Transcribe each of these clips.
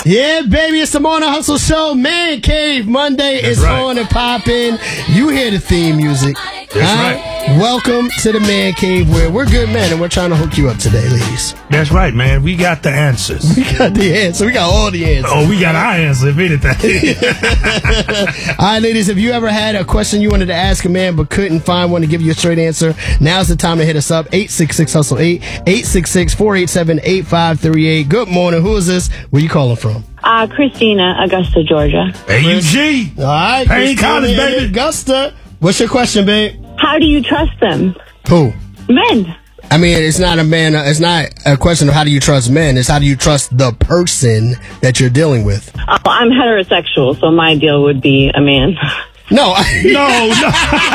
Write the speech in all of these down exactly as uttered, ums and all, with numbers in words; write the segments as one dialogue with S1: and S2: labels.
S1: Yeah, baby, it's the Morning Hustle Show. Man Cave Monday
S2: That's
S1: is
S2: right.
S1: on and popping. You hear the theme music.
S2: That's
S1: Huh?
S2: right.
S1: Welcome to the Man Cave, where we're good men and we're trying to hook you up today, ladies.
S2: That's right, man. We got the answers.
S1: We got the answer. We got all the answers.
S2: Oh, we got our answer, if anything.
S1: All right, ladies, if you ever had a question you wanted to ask a man but couldn't find one to give you a straight answer, now's the time to hit us up. eight six six, hustle eight, eight six six, four eight seven, eight five three eight. Good morning. Who is this? Where you calling from?
S3: Uh, Christina, Augusta, Georgia.
S2: A U G.
S1: All right.
S2: Payne
S1: Christina
S2: College,
S1: in
S2: baby.
S1: Augusta. What's your question, babe?
S3: How do you trust them?
S1: Who?
S3: Men.
S1: I mean, it's not a man. It's not a question of how do you trust men. It's how do you trust the person that you're dealing with.
S3: Oh, I'm heterosexual, so my deal would be a man.
S1: No,
S2: No, no.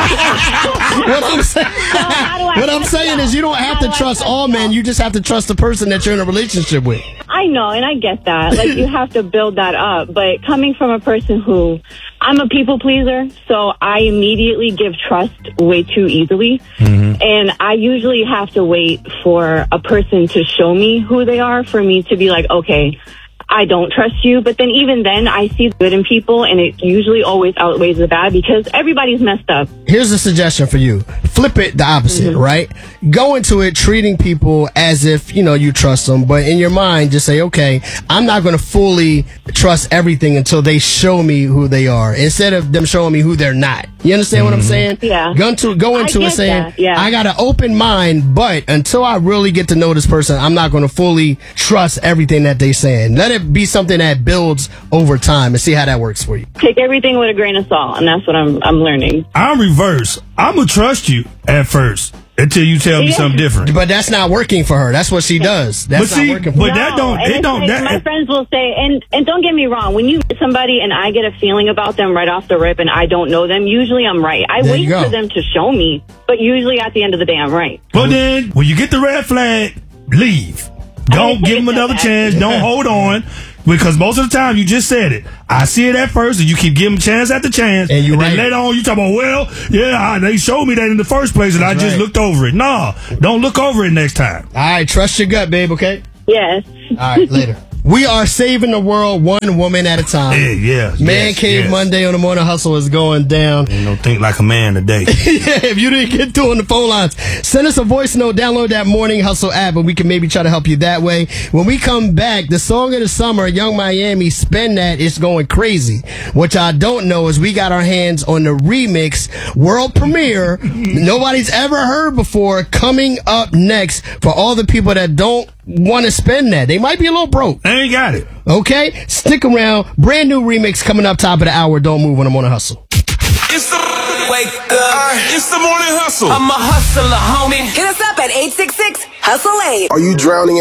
S1: what I'm saying,
S3: how do I
S1: what I'm
S3: trust
S1: saying
S3: y'all?
S1: is you don't have
S3: How
S1: to
S3: do I
S1: trust
S3: trust
S1: all men.
S3: y'all?
S1: You just have to trust the person that you're in a relationship with.
S3: I know, and I get that. Like, you have to build that up. But coming from a person who, I'm a people pleaser, so I immediately give trust way too easily.
S2: Mm-hmm.
S3: And I usually have to wait for a person to show me who they are for me to be like, okay, I don't trust you. But then even then, I see the good in people, and it usually always outweighs the bad because everybody's messed up.
S1: Here's a suggestion for you. Flip it the opposite,
S3: Mm-hmm.
S1: right? Go into it treating people as if, you know, you trust them, but in your mind, just say, okay, I'm not going to fully trust everything until they show me who they are, instead of them showing me who they're not. You understand what I'm saying?
S3: Yeah.
S1: Go into, go into
S3: I
S1: it
S3: get
S1: saying,
S3: that, yeah.
S1: I got an open mind, but until I really get to know this person, I'm not going to fully trust everything that they saying. Let it be something that builds over time and see how that works for you.
S3: Take everything with a grain of salt, and that's what I'm I'm learning.
S2: I'm reverse. I'm going to trust you at first until you tell me
S3: Yeah.
S2: something different.
S1: But that's not working for her. That's what she does. That's
S2: But see,
S1: not working for
S2: but
S1: her.
S2: that don't-
S3: and
S2: it
S3: it's
S2: don't-
S3: like
S2: that-
S3: my friends will say, and and don't get me wrong, when you meet somebody and I get a feeling about them right off the rip and I don't know them, usually I'm right. I
S1: There
S3: wait
S1: you go.
S3: for them to show me, but usually at the end of the day, I'm right.
S2: But then, when you get the red flag, leave. Don't give them another chance. Don't hold on. Because most of the time, you just said it. I see it at first, and you keep giving them chance after chance.
S1: And you
S2: then
S1: right.
S2: later on, you talk about, well, yeah, I, they showed me that in the first place, and
S1: That's
S2: I just
S1: right.
S2: looked over it. Nah, don't look over it next time.
S1: All right, trust your gut, babe, okay?
S3: Yes.
S1: All right, later. We are saving the world one woman at a time.
S2: Yeah, yeah.
S1: Man
S2: yes,
S1: Cave
S2: yes.
S1: Monday on the Morning Hustle is going down.
S2: Ain't no think like a man today.
S1: Yeah, if you didn't get through on the phone lines, send us a voice note, download that Morning Hustle app, and we can maybe try to help you that way. When we come back, the song of the summer, Young Miami, Spend That, is going crazy. What y'all don't know is we got our hands on the remix, world premiere, nobody's ever heard before, coming up next for all the people that don't want to spend that. They might be a little broke.
S2: I ain't got it.
S1: Okay? Stick around. Brand new remix coming up top of the hour. Don't move when I'm on a hustle.
S4: It's the wake up. It's the morning hustle. I'm a hustler, homie.
S5: Hit us up at eight six six, hustle eight.
S6: Are you drowning